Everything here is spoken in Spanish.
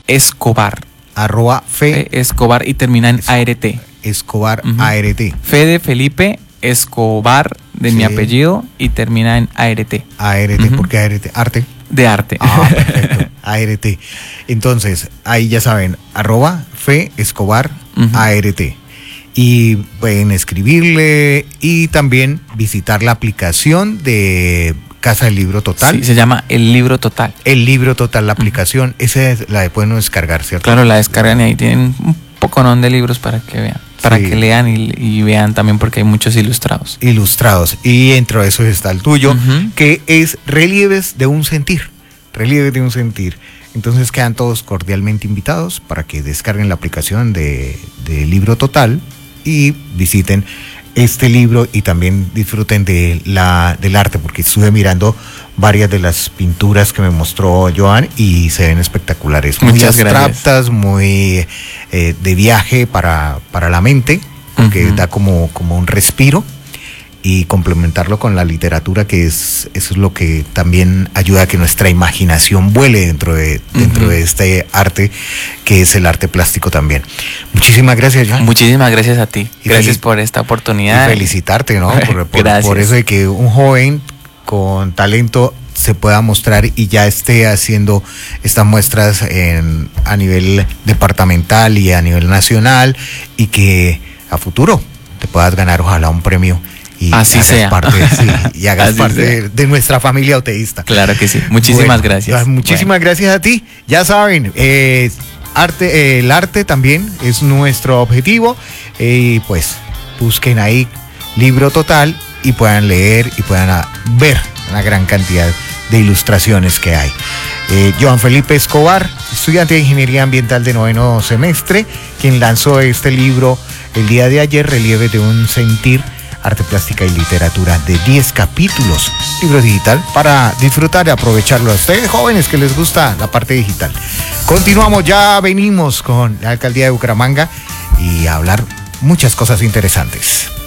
Escobar. Fe Escobar y termina en ART. Escobar ART. Fe de Felipe Escobar de mi apellido y termina en ART. ART, ¿por qué ART? Arte. De arte. Perfecto. ART. Entonces, ahí ya saben, @Fe Escobar ART. Y pueden escribirle y también visitar la aplicación de Casa del Libro Total. Sí, se llama El Libro Total. El Libro Total, la aplicación, esa la pueden descargar, ¿cierto? Claro, la descargan y ahí tienen un poconón de libros para que vean, para que lean y vean también, porque hay muchos ilustrados. Ilustrados. Y dentro de eso está el tuyo, que es Relieves de un Sentir. Relieves de un Sentir. Entonces quedan todos cordialmente invitados para que descarguen la aplicación de Libro Total y visiten este libro y también disfruten del arte, porque estuve mirando varias de las pinturas que me mostró Joan y se ven espectaculares. Muy Muchas abstractas, gracias. muy de viaje para la mente, porque da como un respiro, y complementarlo con la literatura, que eso es lo que también ayuda a que nuestra imaginación vuele dentro de este arte, que es el arte plástico también. Muchísimas gracias, Joan. Muchísimas gracias a ti. Gracias por esta oportunidad. Y felicitarte, ¿no? Gracias. Por eso de que un joven con talento se pueda mostrar y ya esté haciendo estas muestras a nivel departamental y a nivel nacional, y que a futuro te puedas ganar ojalá un premio. Y así hagas sea. Y hagas parte de nuestra familia oteísta. Claro que sí. Muchísimas gracias. Muchísimas gracias a ti. Ya saben, el arte también es nuestro objetivo. Y pues busquen ahí Libro Total y puedan leer y puedan ver una gran cantidad de ilustraciones que hay. Joan Felipe Escobar, estudiante de Ingeniería Ambiental de 9º semestre, quien lanzó este libro el día de ayer, Relieves de un Sentir, Arte Plástica y Literatura, de 10 capítulos, libro digital, para disfrutar y aprovecharlo a ustedes jóvenes que les gusta la parte digital. Continuamos, ya venimos con la Alcaldía de Bucaramanga y a hablar muchas cosas interesantes.